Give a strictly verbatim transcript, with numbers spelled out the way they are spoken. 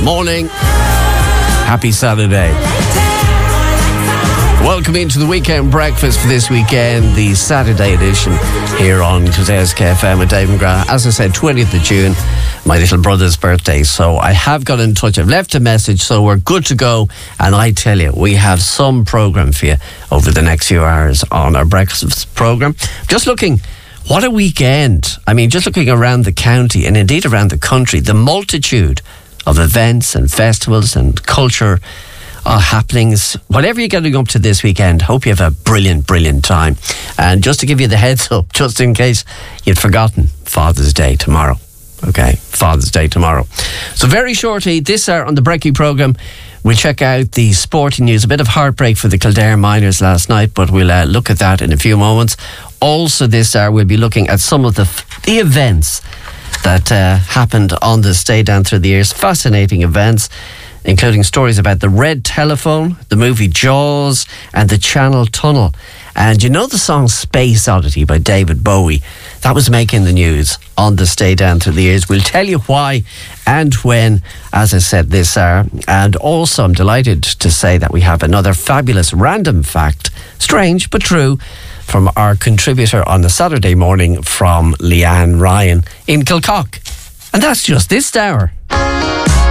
Morning. Happy Saturday. Welcome into the weekend breakfast for this weekend, the Saturday edition here on Clare's K F M with Dave McGrath. As I said, twentieth of June, my little brother's birthday. So I have got in touch. I've left a message, so we're good to go. And I tell you, we have some programme for you over the next few hours on our breakfast programme. Just looking, what a weekend. I mean, just looking around the county and indeed around the country, the multitude of events and festivals and culture uh, happenings, whatever you're getting up to this weekend. Hope you have a brilliant, brilliant time. And just to give you the heads up, just in case you'd forgotten, Father's Day tomorrow. Okay, Father's Day tomorrow. So very shortly, this hour on the Brekkie programme, we'll check out the sporting news. A bit of heartbreak for the Kildare Miners last night, but we'll uh, look at that in a few moments. Also this hour, we'll be looking at some of the, the events that uh, happened on this day down through the years. Fascinating events, including stories about the Red Telephone, the movie Jaws, and the Channel Tunnel. And you know the song Space Oddity by David Bowie? That was making the news on this day down through the years. We'll tell you why and when, as I said, this hour. And also, I'm delighted to say that we have another fabulous random fact, strange but true, from our contributor on the Saturday morning from Leanne Ryan in Kilcock. And that's just this hour.